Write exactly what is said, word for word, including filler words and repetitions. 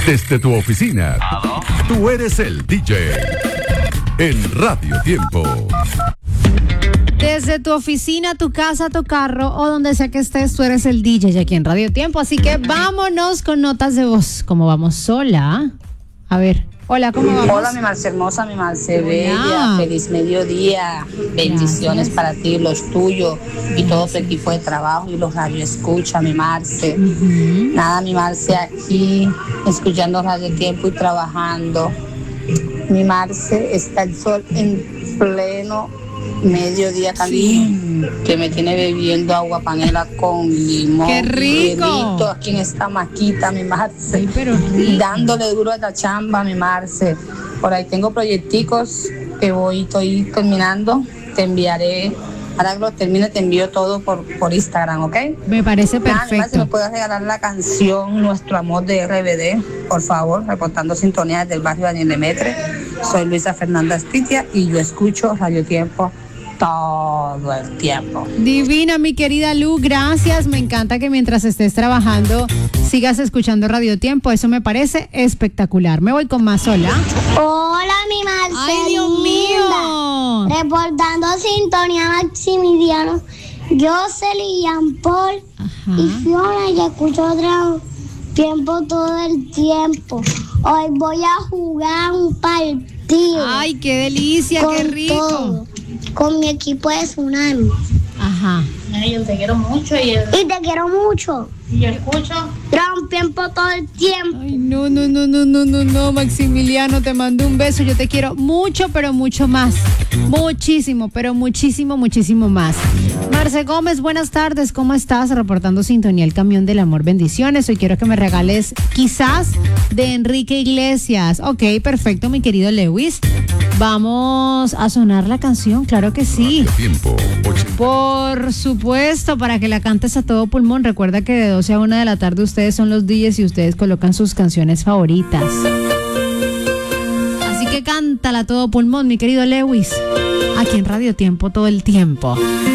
Desde tu oficina, tú eres el D J en Radio Tiempo. Desde tu oficina, tu casa, tu carro o donde sea que estés, tú eres el D J aquí en Radio Tiempo. Así que vámonos con notas de voz. ¿Cómo vamos? Sola. A ver. Hola, ¿cómo vamos? Hola, mi Marce hermosa, mi Marce bella. Feliz mediodía. Bendiciones Gracias. para ti, los tuyos y todo tu equipo de trabajo y los radio escucha, mi Marce. Uh-huh. Nada, mi Marce aquí, escuchando Radio Tiempo y trabajando. Mi Marce, está el sol en pleno mediodía caliente, sí, que me tiene bebiendo agua panela con limón. ¡Qué rico! Hielito aquí en esta maquita, mi Marce. Ay, pero rico. Dándole duro a la chamba, mi Marce. Por ahí tengo proyecticos que voy, estoy terminando. Te enviaré, ahora que lo termine te envío todo por, por Instagram, ¿ok? Me parece Nada, mi Marce, perfecto. ¿me puedes regalar la canción Nuestro Amor de R B D? Por favor, reportando sintonía desde el barrio Daniel Demetre. Soy Luisa Fernanda Astitia y yo escucho Radio Tiempo todo el tiempo. Divina, mi querida Lu, gracias. Me encanta que mientras estés trabajando sigas escuchando Radio Tiempo. Eso me parece espectacular. Me voy con más. Hola. Hola, mi Marcelina. ¡Ay, Dios mío! Reportando sintonía Maximiliano. Yo soy Jean Paul Ajá. y Fiona y escucho otro tiempo todo el tiempo. Hoy voy a jugar un partido. ¡Ay, qué delicia! con ¡Qué rico! todo, con mi equipo de Tsunami. Ajá. Ay, yo te quiero mucho y, Y te quiero mucho. y yo escucho. Un tiempo todo el tiempo. Ay, no, no, no, no, no, no, no, Maximiliano, te mando un beso. Yo te quiero mucho, pero mucho más. Muchísimo, pero muchísimo, muchísimo más. Marce Gómez, buenas tardes, ¿cómo estás? Reportando sintonía El Camión del Amor, bendiciones. Hoy quiero que me regales Quizás de Enrique Iglesias. Ok, perfecto, mi querido Lewis. Vamos a sonar la canción, claro que sí. Radio Tiempo, ochenta. Por supuesto, para que la cantes a todo pulmón. Recuerda que de doce a una de la tarde ustedes son los D Js y ustedes colocan sus canciones favoritas. Así que cántala a todo pulmón, mi querido Lewis. Aquí en Radio Tiempo todo el tiempo.